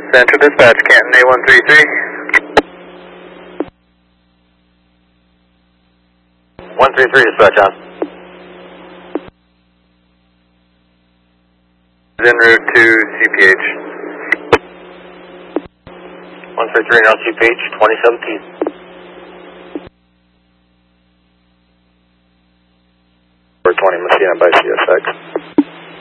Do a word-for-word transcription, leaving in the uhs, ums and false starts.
Central Dispatch, Canton A one three three. one three three dispatch on. En route to C P H. one three three, now C P H, twenty seventeen. four twenty Messina by C S X.